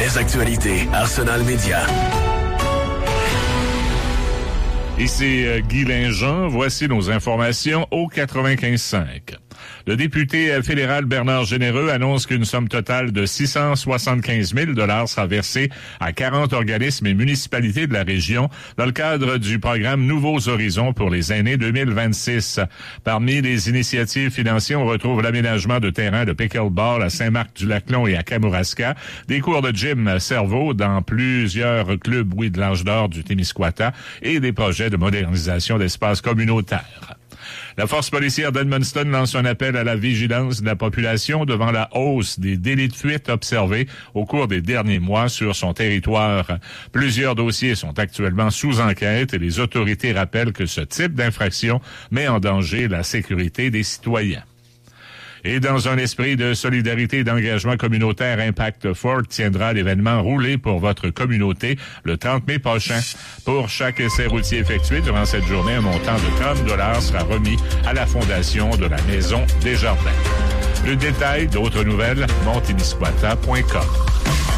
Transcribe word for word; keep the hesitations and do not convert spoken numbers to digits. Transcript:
Les actualités Arsenal Média. Ici euh, Guy Linjean, voici nos informations au quatre-vingt-quinze cinq. Le député fédéral Bernard Généreux annonce qu'une somme totale de six cent soixante-quinze mille dollars sera versée à quarante organismes et municipalités de la région dans le cadre du programme Nouveaux Horizons pour les aînés deux mille vingt-six. Parmi les initiatives financières, on retrouve l'aménagement de terrains de pickleball à Saint-Marc-du-Laclon et à Kamouraska, des cours de gym cerveau dans plusieurs clubs oui de l'Ange d'Or du Témiscouata et des projets de modernisation d'espaces communautaires. La force policière d'Edmundston lance un appel à la vigilance de la population devant la hausse des délits de fuite observés au cours des derniers mois sur son territoire. Plusieurs dossiers sont actuellement sous enquête et les autorités rappellent que ce type d'infraction met en danger la sécurité des citoyens. Et dans un esprit de solidarité et d'engagement communautaire, Impact Ford tiendra l'événement Rouler pour votre communauté le trente mai prochain. Pour chaque essai routier effectué durant cette journée, un montant de trente dollars sera remis à la fondation de la Maison des Jardins. Le détail d'autres nouvelles, montémiscouata point com.